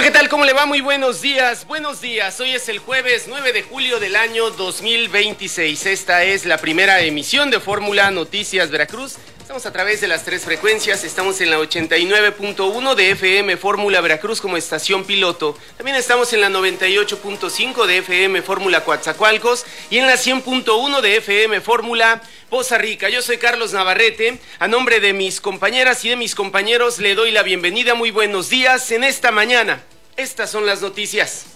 ¿qué tal? ¿Cómo le va? Muy buenos días. Buenos días. Hoy es el jueves 9 de julio del año 2026. Esta es la primera emisión de Fórmula Noticias Veracruz. Estamos a través de las tres frecuencias. Estamos en la 89.1 de FM Fórmula Veracruz como estación piloto. También estamos en la 98.5 de FM Fórmula Coatzacoalcos y en la 100.1 de FM Fórmula Poza Rica. Yo soy Carlos Navarrete. A nombre de mis compañeras y de mis compañeros le doy la bienvenida. Muy buenos días en esta mañana. Estas son las noticias.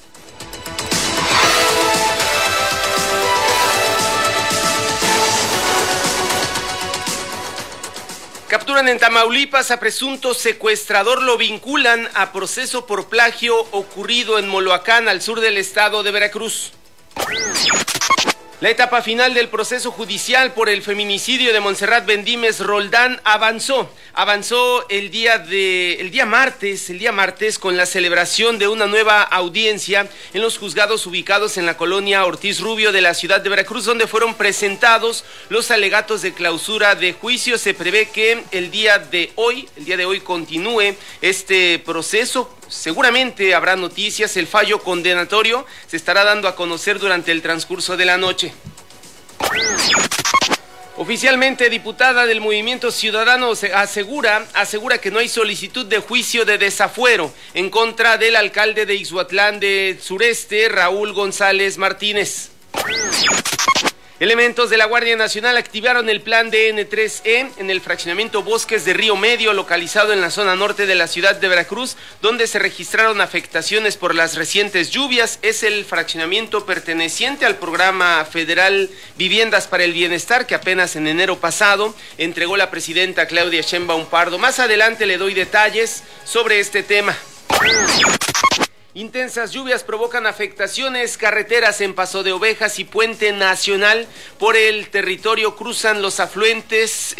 Capturan en Tamaulipas a presunto secuestrador, lo vinculan a proceso por plagio ocurrido en Moloacán, al sur del estado de Veracruz. La etapa final del proceso judicial por el feminicidio de Montserrat Bendímez Roldán avanzó el día martes con la celebración de una nueva audiencia en los juzgados ubicados en la colonia Ortiz Rubio de la ciudad de Veracruz, donde fueron presentados los alegatos de clausura de juicio. Se prevé que el día de hoy continúe este proceso. Seguramente habrá noticias. El fallo condenatorio se estará dando a conocer durante el transcurso de la noche. Oficialmente, diputada del Movimiento Ciudadano asegura que no hay solicitud de juicio de desafuero en contra del alcalde de Ixhuatlán de Sureste, Raúl González Martínez. Elementos de la Guardia Nacional activaron el plan DN3E en el fraccionamiento Bosques de Río Medio, localizado en la zona norte de la ciudad de Veracruz, donde se registraron afectaciones por las recientes lluvias. Es el fraccionamiento perteneciente al programa federal Viviendas para el Bienestar, que apenas en enero pasado entregó la presidenta Claudia Sheinbaum Pardo. Más adelante le doy detalles sobre este tema. Intensas lluvias provocan afectaciones carreteras en Paso de Ovejas y Puente Nacional. Por el territorio cruzan los afluentes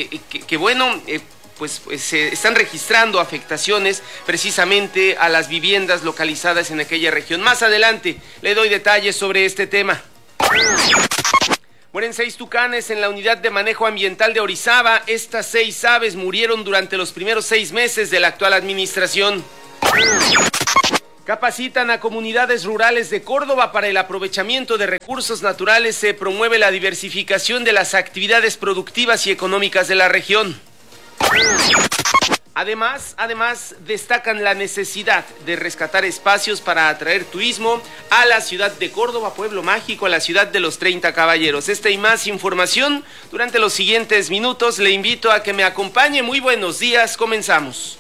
se están registrando afectaciones precisamente a las viviendas localizadas en aquella región. Más adelante le doy detalles sobre este tema. Mueren 6 tucanes en la unidad de manejo ambiental de Orizaba. Estas 6 aves murieron durante los primeros 6 meses de la actual administración. Capacitan a comunidades rurales de Córdoba para el aprovechamiento de recursos naturales. Se promueve la diversificación de las actividades productivas y económicas de la región. Además, destacan la necesidad de rescatar espacios para atraer turismo a la ciudad de Córdoba, pueblo mágico, a la ciudad de los 30 caballeros. Esta y más información durante los siguientes minutos. Le invito a que me acompañe. Muy buenos días, comenzamos.